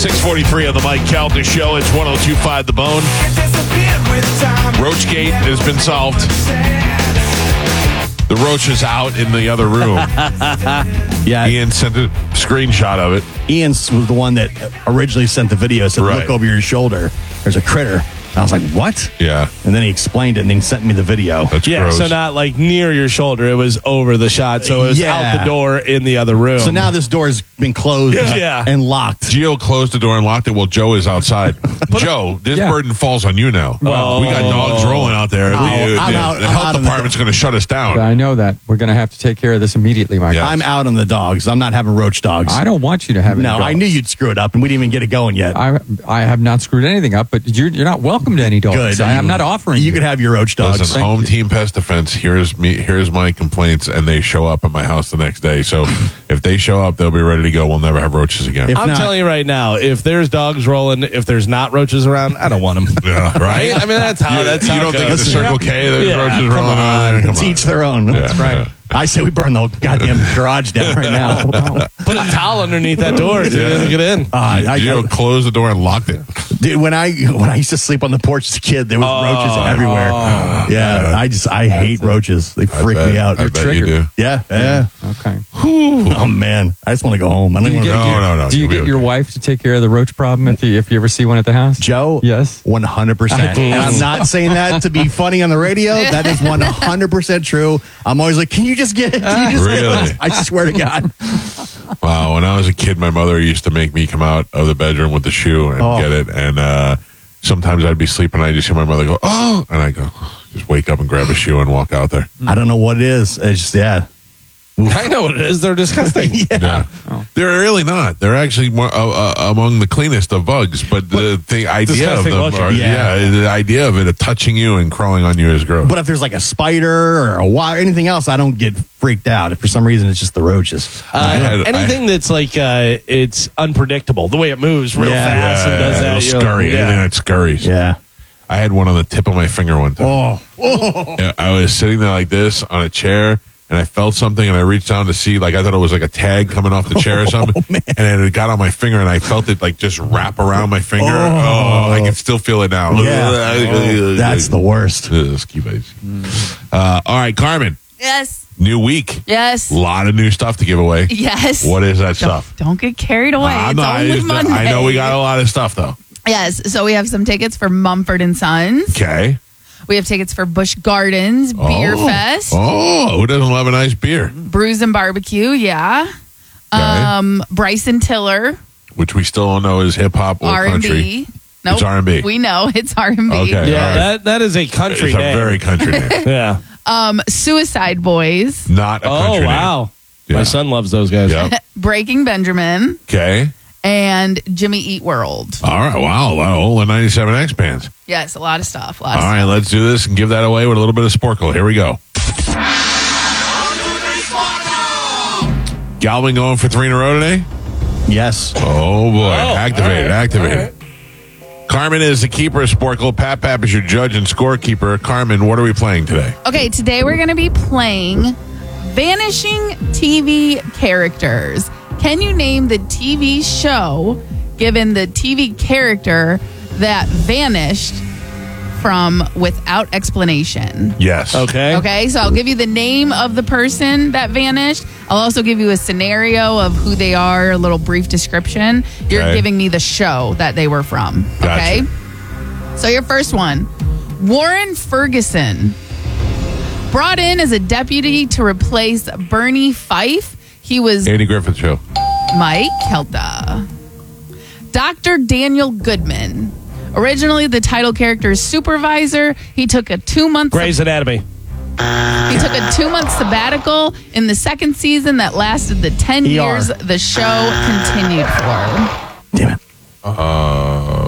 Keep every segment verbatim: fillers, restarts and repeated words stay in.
six forty-three on the Mike Calta Show. It's one oh two point five The Bone. Roachgate has been solved. The roach is out in the other room. Yeah, Ian sent a screenshot of it. Ian was the one that originally sent the video. Said, Right. "Look over your shoulder. There's a critter." I was like, "What?" Yeah. And then he explained it, and then he sent me the video. That's Yeah, gross. so not like near your shoulder. It was over the shot. So it was Yeah. out the door in the other room. So now this door's been closed Yeah. and locked. Gio closed the door and locked it while Joe is outside. Joe, this Yeah. burden falls on you now. Well- we got dogs rolling out there. Oh, the I'm the- out- the I'm health out of the- department's going to shut us down. I know that. We're going to have to take care of this immediately, Mike. Yeah. I'm out on the dogs. I'm not having roach dogs. I don't want you to have any no, dogs. I knew you'd screw it up, and we didn't even get it going yet. I I have not screwed anything up, but you're you're not welcome to any dogs. Good. I am not offering. You could have your roach dogs. Listen, home team pest defense. Here's me. Here's my complaints, and they show up at my house the next day. So if they show up, they'll be ready to go. We'll never have roaches again. If I'm not- telling you right now, if there's dogs rolling, if there's not roaches around, I don't want them. yeah, right. I mean, that's how. you that's you how don't it think at goes. the Circle K there's Yeah, roaches come rolling around there? Come to on. each their own. Yeah, That's right. yeah. I say we burn the goddamn garage down right now. Put a towel underneath that door so it doesn't get in. Uh, I, Gio I, closed the door and locked it. dude, when I when I used to sleep on the porch as a kid, there was roaches everywhere. yeah, I just I hate roaches. They freak I bet, me out. I bet you trigger. do. Yeah, yeah. Okay. Oh man, I just want to go home. I don't Do you want get, to. No, your, no, no, do you you'll be get your okay. wife to take care of the roach problem if you if you ever see one at the house? Joe, Yes. one hundred percent. And I'm not saying that to be funny on the radio. That is one hundred percent true. I'm always like, can you just get it? Can you just get Really? it? I swear to God. Wow, when I was a kid, my mother used to make me come out of the bedroom with the shoe and Oh. get it. And uh, sometimes I'd be sleeping and I just hear my mother go, oh, and I go, just wake up and grab a shoe and walk out there. I don't know what it is. It's just, yeah. I know what it is. They're disgusting. Yeah. They're really not. They're actually more, uh, uh, among the cleanest of bugs. But the, the idea of disgusting them, motion. are, yeah. Yeah. the idea of it of touching you and crawling on you is gross. But if there's like a spider or a wire, anything else, I don't get freaked out. If for some reason it's just the roaches. Uh, I had- anything that's like uh, it's unpredictable, the way it moves real Yeah. fast and does that. it'll you're scurry. like, yeah. Anything that scurries. Yeah. I had one on the tip of my finger one time. Oh. Yeah, I was sitting there like this on a chair, and I felt something, and I reached down to see, like I thought it was like a tag coming off the chair or something, man. and it got on my finger, and I felt it like just wrap around my finger. Oh, Oh. I can still feel it now. Yeah. That's the worst. Ugh, ski bites. Uh, all right, Carmen. Yes. New week. Yes. A lot of new stuff to give away. Yes. What is that stuff? Don't get carried away. I'm it's not- I, only just- Monday. I know we got a lot of stuff though. Yes. So we have some tickets for Mumford and Sons. Okay. We have tickets for Busch Gardens Beer Oh. Fest. Oh, who doesn't love a nice beer? Brews and Barbecue. Yeah. Okay. Um, Bryson Tiller. Which we still don't know is hip hop or R and country. B. Nope. It's R and B. We know it's R and B. Okay. Yeah, All right. that, that is a country It's a name. very country name. yeah. Um, Suicide Boys. Not a Oh, country wow. Yeah. My son loves those guys. name. Yep. Breaking Benjamin. Okay. And Jimmy Eat World. All right. Wow. Wow. All the ninety-seven X bands. Yes, a lot of stuff. A lot All of right. Let's do this and give that away with a little bit of Sporkle. Here we go. Galvin going for three in a row today? Yes. Oh, boy. Oh, activated. all right, Activated. Carmen is the keeper of Sporkle. Pat Pap is your judge and scorekeeper. Carmen, what are we playing today? Okay, today we're going to be playing Vanishing T V Characters. Can you name the T V show given the T V character that vanished from without explanation? Yes. Okay. Okay, so I'll give you the name of the person that vanished. I'll also give you a scenario of who they are, a little brief description. You're Okay. giving me the show that they were from. Okay? Gotcha. So your first one, Warren Ferguson. Brought in as a deputy to replace Bernie Fife. He was Andy Griffith Show. Mike Kelta. Doctor Daniel Goodman. Originally the title character's supervisor. He took a two-month Grey's Anatomy. He took a two-month sabbatical in the second season that lasted the ten E R. years the show continued for. Damn it. Uh,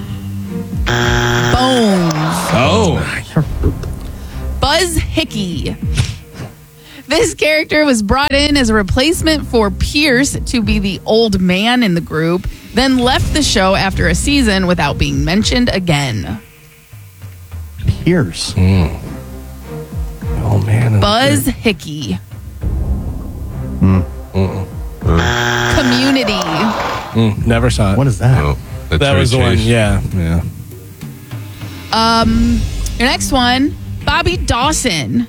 Bones. Oh. Buzz Hickey. This character was brought in as a replacement for Pierce to be the old man in the group, then left the show after a season without being mentioned again. Pierce. Oh, man. Buzz Hickey. Community. Mm, never saw it. What is that? No, that's that Ray was the one. Chase. Yeah, yeah. Um, your next one, Bobby Dawson.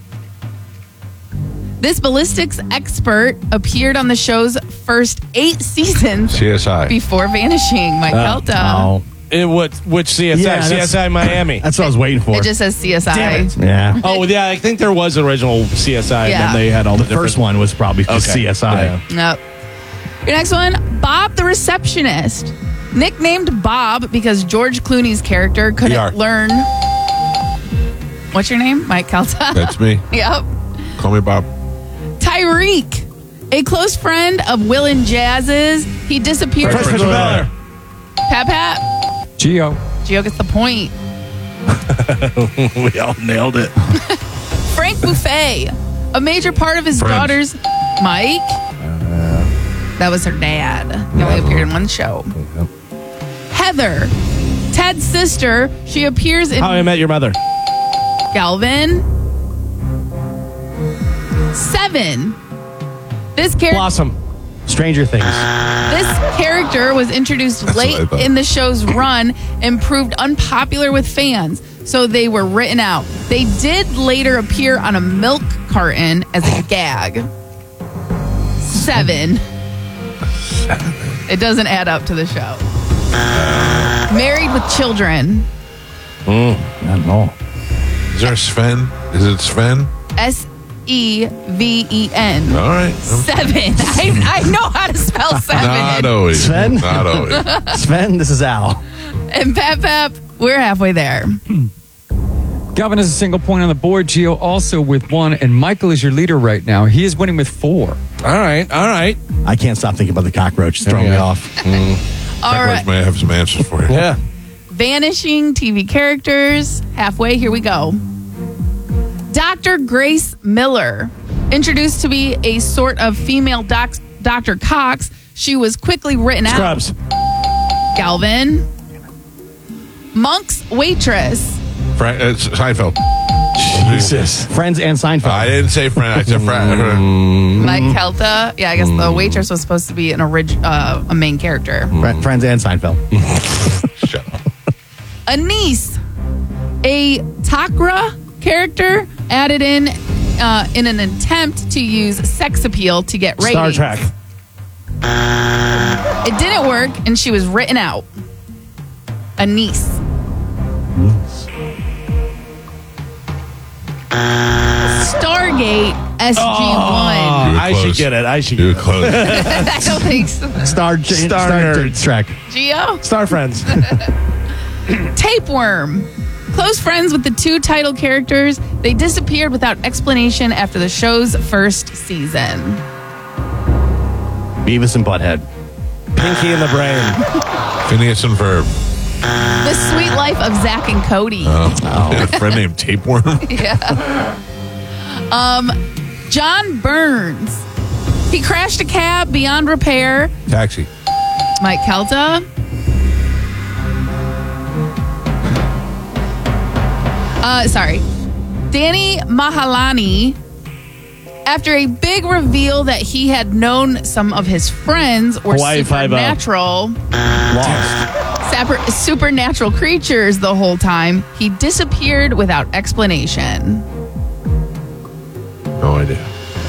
This ballistics expert appeared on the show's first eight seasons C S I. before vanishing. Mike Kelta. Oh, It, what, which C S I? Yeah, that's- C S I Miami. that's what I was waiting for. It just says C S I. Damn it. yeah. Oh, yeah, I think there was original C S I, Yeah. and then they had all the, The first one was probably just Okay. C S I. Yeah. Nope. Your next one, Bob the receptionist. Nicknamed Bob because George Clooney's character couldn't P R. learn. What's your name? Mike Kelta. That's me. Yep. Call me Bob. Tyreek, a close friend of Will and Jazz's. He disappeared. Fresh from- Prince of Bel-Air. Pat Pat. Geo. Gio gets the point. We all nailed it. Frank Buffet, a major part of his Friends. daughter's. Mike. That was her dad. He only appeared in one show. Heather, Ted's sister. She appears in How I Met Your Mother. Galvin. Seven. This character. Blossom. Stranger Things. This character was introduced what I late thought. in the show's run and proved unpopular with fans, so they were written out. They did later appear on a milk carton as a gag. Seven. It doesn't add up to the show. Married with children. I don't know. Is there a Sven? Is it Sven? S E V E N. All right. Seven. I, I know how to spell seven. Not always. Sven? Not always. Sven, this is Al. And Pep Pep, we're halfway there. Galvin has a single point on the board. Geo also with one, and Michael is your leader right now. He is winning with four. All right, all right. I can't stop thinking about the cockroach. It's throwing me Yeah. off. All Cockroach right. may have some answers for you. Yeah. Vanishing T V characters. Halfway, here we go. Doctor Grace Miller. Introduced to be a sort of female doc- Doctor Cox, she was quickly written Scrubs. out. Galvin. Monk's waitress. Fra- it's Seinfeld. Jesus. Friends and Seinfeld. I didn't say friend. I said friend. Mike Kelta. Yeah, I guess the waitress was supposed to be an orig- uh, a main character. Fri- Friends and Seinfeld. Shut up. Anise, a Takra character added in uh, in an attempt to use sex appeal to get ratings. Star Trek. It didn't work, and she was written out. Anise. Stargate S G one. You were I should close. get it. I should You were get it. close. I don't think so. Star, J- Star Star Nerds. Trek. Geo? Star Friends. Tapeworm. Close friends with the two title characters, they disappeared without explanation after the show's first season. Beavis and Butthead. Pinky in the Brain. Phineas and Verb. The Sweet Life of Zach and Cody. Oh. A friend named Tapeworm. Yeah. Um, John Burns. He crashed a cab beyond repair. Taxi. Mike Kelta. Uh, sorry. Danny Mahalani. After a big reveal that he had known some of his friends were Hawaii Five-O. supernatural, Lost. sapper- supernatural creatures the whole time, he disappeared without explanation. No idea.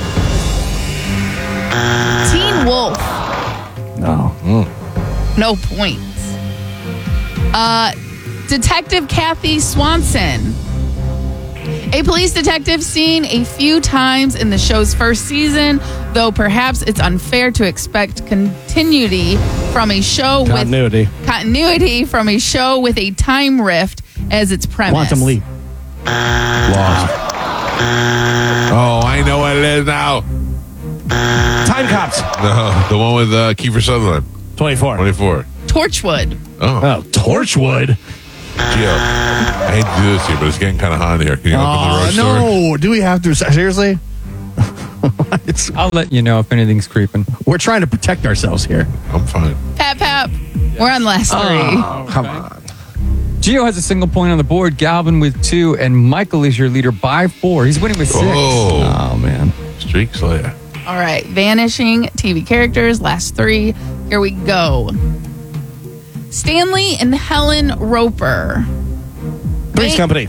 Teen Wolf. No. No points. Uh, Detective Kathy Swanson. A police detective seen a few times in the show's first season, though perhaps it's unfair to expect continuity from a show Continuity. with continuity from a show with a time rift as its premise. Quantum Leap. Lost. Oh, I know what it is now. Time Cops. No, the one with uh, Kiefer Sutherland. twenty-four. twenty-four. Torchwood. Oh, Oh, Torchwood. Gio. I hate to do this to you, but it's getting kind of hot in here. Can you open the Oh, roast door? no. Do we have to? Seriously? it's, I'll let you know if anything's creeping. we're trying to protect ourselves here. I'm fine. Pap Pap. We're on last three. Oh, come on. Geo has a single point on the board. Galvin with two, and Michael is your leader by four. He's winning with six. Oh, Oh, man. Streak Slayer. All right. Vanishing T V characters, last three. Here we go. Stanley and Helen Roper. Three's Main- Company.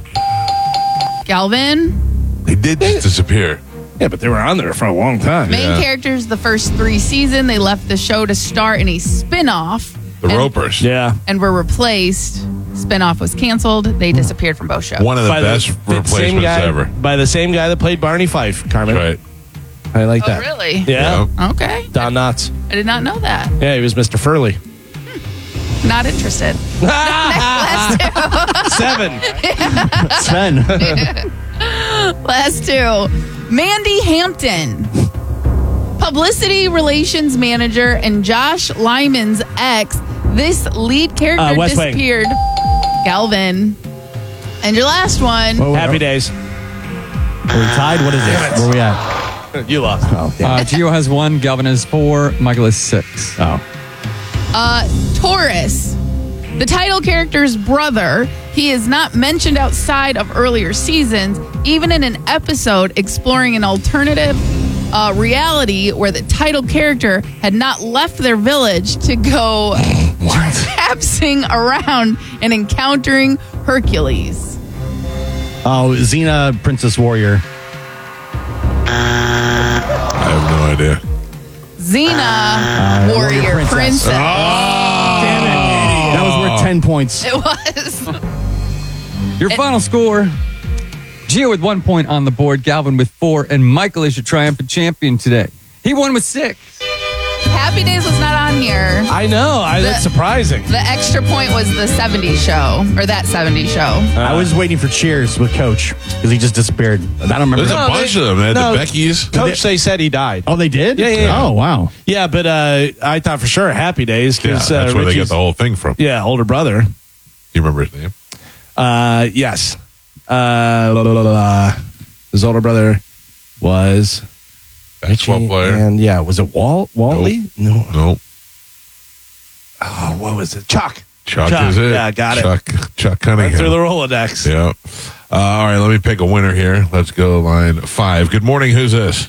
Galvin. They did just disappear. Yeah, but they were on there for a long time. Main Yeah. characters the first three seasons. They left the show to star in a spin-off. The and, Ropers. Yeah. And were replaced. Spin-off was canceled. They disappeared from both shows. One of the By best the same replacements guy, ever. By the same guy that played Barney Fife, Carmen. Right. I like Oh, that. really? Yeah. Yeah. Okay. Don Knotts. I did not know that. Yeah, he was Mister Furley. Not interested. Last two. Seven. Sven. Last two. Mandy Hampton. Publicity relations manager and Josh Lyman's ex. This lead character Uh, West Wing. disappeared. Galvin. And your last one. Whoa, Happy days. Are we tied? What is it? Where are we at? You lost. Oh, yeah. Uh, Gio has one, Galvin has four, Michael has six. oh. Uh, Taurus, the title character's brother. He is not mentioned outside of earlier seasons, even in an episode exploring an alternative uh, reality where the title character had not left their village to go traipsing around and encountering Hercules. Oh, Xena, Princess Warrior. I have no idea. Xena, warrior, warrior princess. princess. Damn it. That was worth ten points. It was. Your final score, Gio with one point on the board, Galvin with four, and Michael is your triumphant champion today. He won with six. Happy Days was not on here. I know. I, that's The- surprising. The extra point was the seventies show, or that seventies show. I was waiting for Cheers with Coach because he just disappeared. I don't remember. There's a No, bunch they- of them. They had no. the Becky's. Coach, they said he died. Oh, they did? Yeah, yeah, yeah. Oh, wow. Yeah, but uh, I thought for sure Happy Days Yeah, because that's uh, where they get Richie's- the whole thing from. yeah, older brother. You remember his name? Uh, yes. Uh, la, la, la, la. His older brother was Basketball Richie, player. and yeah, was it Walt Waltley? No. No. Oh, what was it? Chuck. Chuck, Chuck, is it? yeah, got it. Chuck, Chuck Right Cunningham. through the Rolodex. Yeah. Uh, all right, let me pick a winner here. Let's go line five. Good morning. Who's this?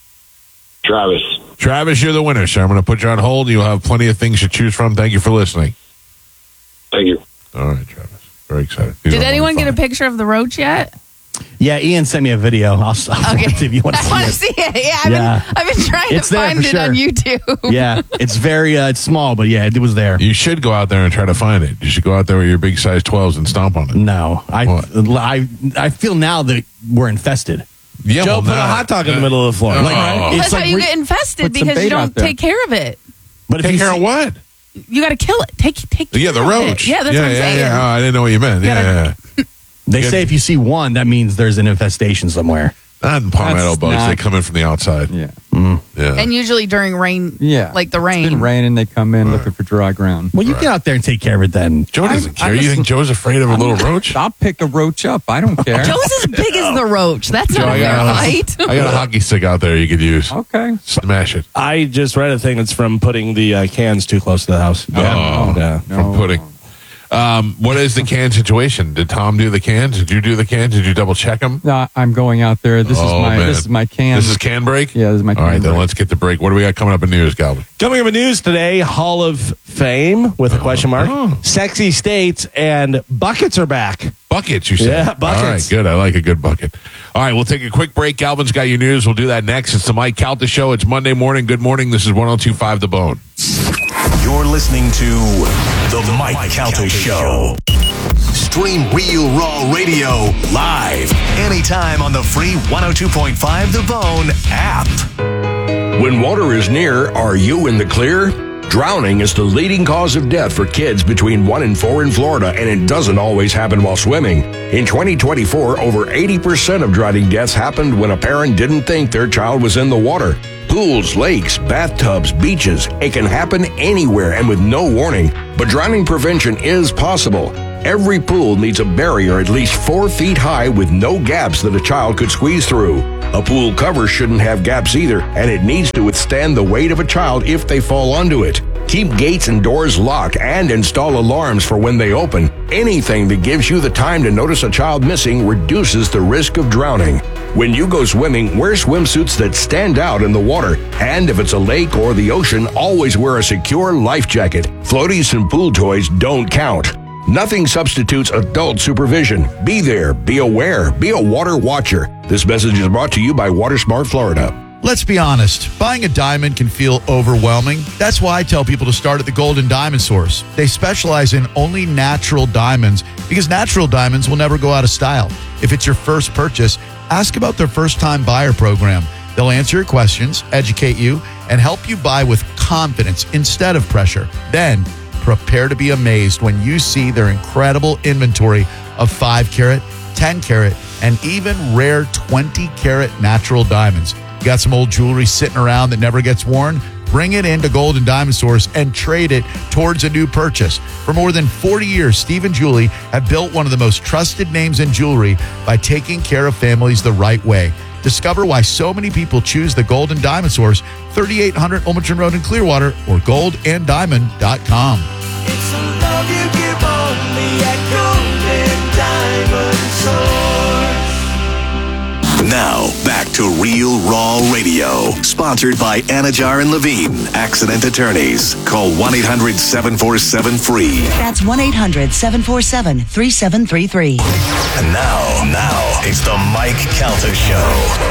Travis. Travis, you're the winner, sir. I'm going to put you on hold. You'll have plenty of things to choose from. Thank you for listening. Thank you. All right, Travis. Very excited. He's Did on anyone line get a five. picture of the roach yet? Yeah, Ian sent me a video. I'll, I'll Okay. send it if you want to I want to see see it. Yeah, I've, Yeah. Been, I've been trying It's to there find for it on sure. YouTube. it. Yeah, it's very, uh, it's small, but yeah, it was there. You should go out there and try to find it. You should go out there with your big size twelves and stomp on it. No, I, What? I, I feel now that we're infested. Yeah, Joe well, put a now- hot dog in the middle of the floor. Oh. Like, Well, it's that's like how you re- get infested put some because you bait out don't there. take care of it. But if Take you care see- of what? You got to kill it. Take take. Yeah, the care of roach. it. Yeah, that's yeah, what I'm yeah, saying. Yeah. Oh, I didn't know what you meant. Yeah, gotta- yeah. They Good. say if you see one, that means there's an infestation somewhere. Not in palmetto That's bugs. not- They come in from the outside. Yeah. Yeah. And usually during rain, Yeah. like the It's rain. been raining, they come in looking for dry ground. Well, you get out there and take care of it then. Joe doesn't I- I care. you just- think Joe's afraid of a little roach? I'll pick a roach up. I don't care. Joe's as big as the roach. That's Joe, not a I fair got, fight. a, I got a hockey stick out there you could use. Okay. Smash it. I just read a thing that's from putting the uh, cans too close to the house. Oh, yeah. from pudding. Um, what is the can situation? Did Tom do the cans? Did you do the cans? Did you double check them? No, I'm going out there. This is Oh, my man. this is my can. This is can break? Yeah, this is my All right, can then break. let's get the break. What do we got coming up in news, Galvin? Coming up in news today, Hall of Fame with a question mark. Oh. Sexy states and buckets are back. Buckets, you said? Yeah, buckets. All right, good. I like a good bucket. All right, we'll take a quick break. Galvin's got your news. We'll do that next. It's the Mike Calta Show. It's Monday morning. Good morning. This is one oh two point five The Bone. You're listening to The Mike, Mike Calta Show. Stream Real Raw Radio live anytime on the free one oh two point five The Bone app. When water is near, are you in the clear? Drowning is the leading cause of death for kids between one and four in Florida, and it doesn't always happen while swimming. In twenty twenty-four, over eighty percent of drowning deaths happened when a parent didn't think their child was in the water. Pools, lakes, bathtubs, beaches, it can happen anywhere and with no warning. But drowning prevention is possible. Every pool needs a barrier at least four feet high with no gaps that a child could squeeze through. A pool cover shouldn't have gaps either, and it needs to withstand the weight of a child if they fall onto it. Keep gates and doors locked and install alarms for when they open. Anything that gives you the time to notice a child missing reduces the risk of drowning. When you go swimming, wear swimsuits that stand out in the water. And if it's a lake or the ocean, always wear a secure life jacket. Floaties and pool toys don't count. Nothing substitutes adult supervision. Be there, be aware, be a water watcher. This message is brought to you by WaterSmart Florida. Let's be honest, buying a diamond can feel overwhelming. That's why I tell people to start at the Golden Diamond Source. They specialize in only natural diamonds because natural diamonds will never go out of style. If it's your first purchase, ask about their first-time buyer program. They'll answer your questions, educate you, and help you buy with confidence instead of pressure. Then, prepare to be amazed when you see their incredible inventory of five carat, ten carat, and even rare twenty carat natural diamonds. You got some old jewelry sitting around that never gets worn? Bring it into Golden Diamond Source and trade it towards a new purchase. For more than forty years, Steve and Julie have built one of the most trusted names in jewelry by taking care of families the right way. Discover why so many people choose the Golden Diamond Source, thirty-eight hundred Olmerton Road in Clearwater, or gold and diamond dot com. It's a love you give only at Golden Diamond Source. Now, back to Real Raw Radio. Sponsored by Anajar and Levine, Accident Attorneys. Call one eight hundred seven four seven free. That's one eight hundred seven four seven three seven three three. And now, now, it's the Mike Calta Show.